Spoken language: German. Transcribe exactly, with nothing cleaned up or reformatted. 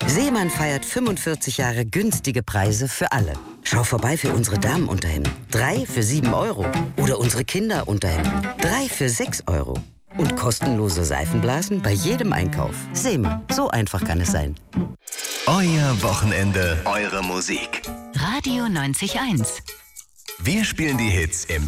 Seemann feiert fünfundvierzig Jahre günstige Preise für alle. Schau vorbei für unsere Damenunterhemden. Drei für sieben Euro. Oder unsere Kinderunterhemden. Drei für sechs Euro. Und kostenlose Seifenblasen bei jedem Einkauf. Seemann, so einfach kann es sein. Euer Wochenende, eure Musik. Radio neunzig Komma eins. Wir spielen die Hits im